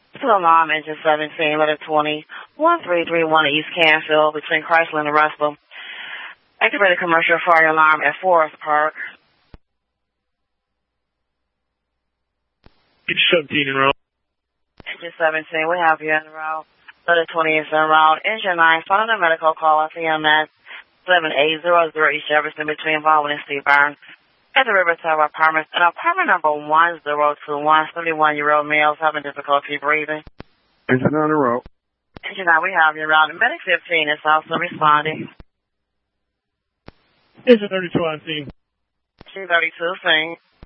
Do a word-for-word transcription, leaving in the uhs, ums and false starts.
Hello, Mom, engine seventeen, letter twenty, one three three one East Canfield between Chrysler and Russell. Activated commercial fire alarm at Forest Park. Engine seventeen en route. Engine seventeen, we have you en route. Letter twenty is en route. Engine nine, following a medical call at C M S seven eight zero zero East Jefferson between Baldwin and Steve Burns. At the River Tower Apartments, and apartment number one zero two one, seventy-one-year-old male having difficulty breathing. Engine on the road. Engine nine, we have you en route. Medic fifteen is also responding. Engine thirty-two on scene. G thirty-two, sing.